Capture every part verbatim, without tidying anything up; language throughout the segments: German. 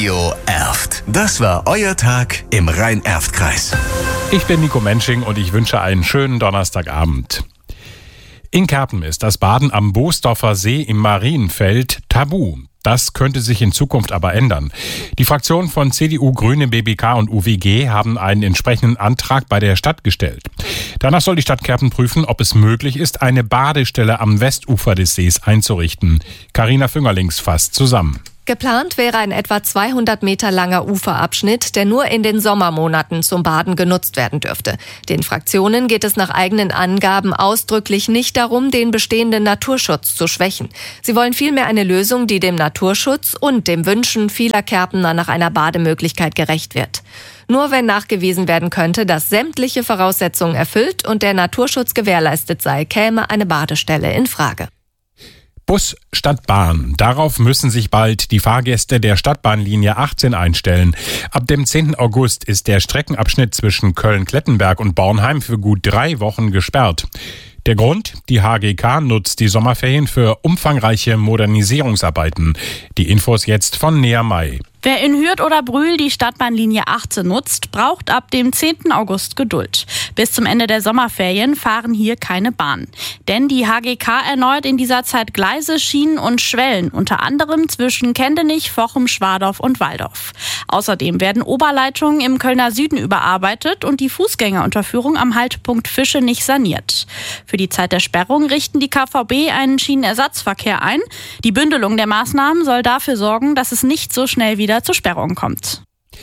Radio Erft. Das war euer Tag im Rhein-Erft-Kreis. Ich bin Nico Mensching und ich wünsche einen schönen Donnerstagabend. In Kerpen ist das Baden am Boosdorfer See im Marienfeld tabu. Das könnte sich in Zukunft aber ändern. Die Fraktionen von C D U, Grüne, B B K und U W G haben einen entsprechenden Antrag bei der Stadt gestellt. Danach soll die Stadt Kerpen prüfen, ob es möglich ist, eine Badestelle am Westufer des Sees einzurichten. Carina Füngerlings fasst zusammen. Geplant wäre ein etwa zweihundert Meter langer Uferabschnitt, der nur in den Sommermonaten zum Baden genutzt werden dürfte. Den Fraktionen geht es nach eigenen Angaben ausdrücklich nicht darum, den bestehenden Naturschutz zu schwächen. Sie wollen vielmehr eine Lösung, die dem Naturschutz und dem Wünschen vieler Kerpener nach einer Bademöglichkeit gerecht wird. Nur wenn nachgewiesen werden könnte, dass sämtliche Voraussetzungen erfüllt und der Naturschutz gewährleistet sei, käme eine Badestelle in Frage. Bus statt Bahn. Darauf müssen sich bald die Fahrgäste der Stadtbahnlinie achtzehn einstellen. Ab dem zehnten August ist der Streckenabschnitt zwischen Köln-Klettenberg und Bornheim für gut drei Wochen gesperrt. Der Grund? Die H G K nutzt die Sommerferien für umfangreiche Modernisierungsarbeiten. Die Infos jetzt von Nea May. Wer in Hürth oder Brühl die Stadtbahnlinie achtzehn nutzt, braucht ab dem zehnten August Geduld. Bis zum Ende der Sommerferien fahren hier keine Bahnen. Denn die H G K erneuert in dieser Zeit Gleise, Schienen und Schwellen, unter anderem zwischen Kendenich, Vochem, Schwadorf und Walldorf. Außerdem werden Oberleitungen im Kölner Süden überarbeitet und die Fußgängerunterführung am Haltepunkt Fischenich saniert. Für die Zeit der Sperrung richten die K V B einen Schienenersatzverkehr ein. Die Bündelung der Maßnahmen soll dafür sorgen, dass es nicht so schnell wieder zu Sperrungen kommt.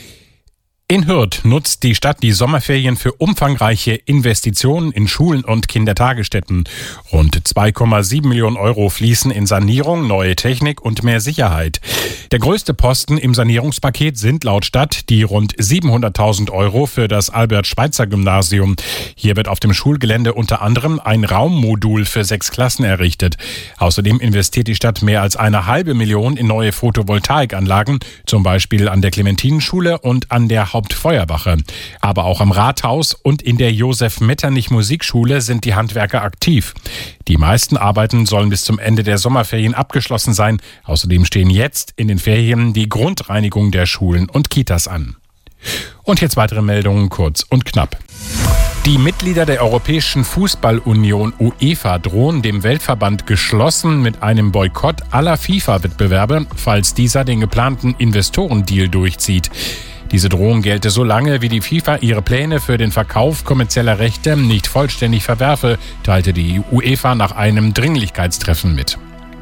In Hürth nutzt die Stadt die Sommerferien für umfangreiche Investitionen in Schulen und Kindertagesstätten. Rund zwei Komma sieben Millionen Euro fließen in Sanierung, neue Technik und mehr Sicherheit. Der größte Posten im Sanierungspaket sind laut Stadt die rund siebenhunderttausend Euro für das Albert-Schweitzer-Gymnasium. Hier wird auf dem Schulgelände unter anderem ein Raummodul für sechs Klassen errichtet. Außerdem investiert die Stadt mehr als eine halbe Million in neue Photovoltaikanlagen, zum Beispiel an der Clementinenschule und an der Hauptfeuerwache. Aber auch am Rathaus und in der Josef-Metternich-Musikschule sind die Handwerker aktiv. Die meisten Arbeiten sollen bis zum Ende der Sommerferien abgeschlossen sein. Außerdem stehen jetzt in den Ferien die Grundreinigung der Schulen und Kitas an. Und jetzt weitere Meldungen kurz und knapp. Die Mitglieder der Europäischen Fußballunion UEFA drohen dem Weltverband geschlossen mit einem Boykott aller FIFA-Wettbewerbe, falls dieser den geplanten Investorendeal durchzieht. Diese Drohung gelte so lange, wie die FIFA ihre Pläne für den Verkauf kommerzieller Rechte nicht vollständig verwerfe, teilte die UEFA nach einem Dringlichkeitstreffen mit.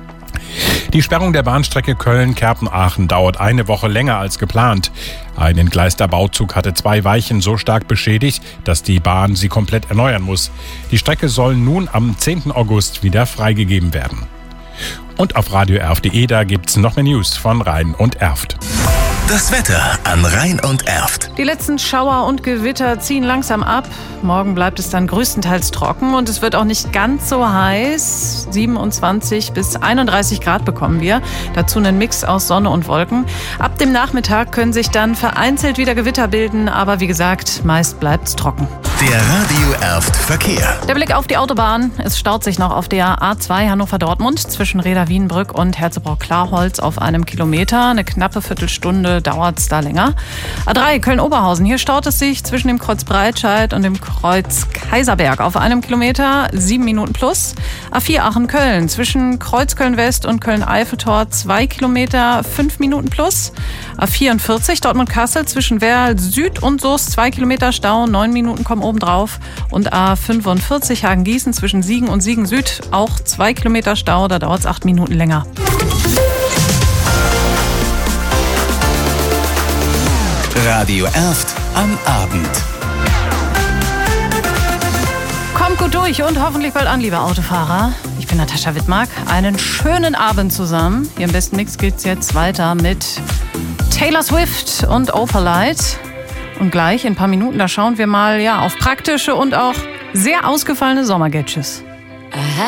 Die Sperrung der Bahnstrecke Köln-Kerpen-Aachen dauert eine Woche länger als geplant. Ein entgleister Bauzug hatte zwei Weichen so stark beschädigt, dass die Bahn sie komplett erneuern muss. Die Strecke soll nun am zehnten August wieder freigegeben werden. Und auf radio erft punkt de, da gibt's noch mehr News von Rhein und Erft. Das Wetter an Rhein und Erft. Die letzten Schauer und Gewitter ziehen langsam ab. Morgen bleibt es dann größtenteils trocken und es wird auch nicht ganz so heiß. siebenundzwanzig bis einunddreißig Grad bekommen wir. Dazu einen Mix aus Sonne und Wolken. Ab dem Nachmittag können sich dann vereinzelt wieder Gewitter bilden, aber wie gesagt, meist bleibt es trocken. Der Radio Erft Verkehr. Der Blick auf die Autobahn. Es staut sich noch auf der A zwei Hannover-Dortmund zwischen Reda-Wienbrück und Herzebrock-Klarholz auf einem Kilometer. Eine knappe Viertelstunde dauert es da länger. A drei Köln-Oberhausen. Hier staut es sich zwischen dem Kreuz Breitscheid und dem Kreuz Kaiserberg auf einem Kilometer. Sieben Minuten plus. A vier Aachen-Köln zwischen Kreuz Köln-West und Köln-Eiffeltor. Zwei Kilometer, fünf Minuten plus. A vierundvierzig Dortmund-Kassel zwischen Werl Süd und Soest. Zwei Kilometer Stau. Neun Minuten kommen obendrauf. Und A fünfundvierzig Hagen-Gießen zwischen Siegen und Siegen Süd. Auch zwei Kilometer Stau. Da dauert es acht Minuten länger. Radio Erft am Abend. Kommt gut durch und hoffentlich bald an, liebe Autofahrer. Ich bin Natascha Wittmark. Einen schönen Abend zusammen. Hier im besten Mix geht's jetzt weiter mit Taylor Swift und Opalite. Und gleich in ein paar Minuten, da schauen wir mal ja, auf praktische und auch sehr ausgefallene Sommergadgets.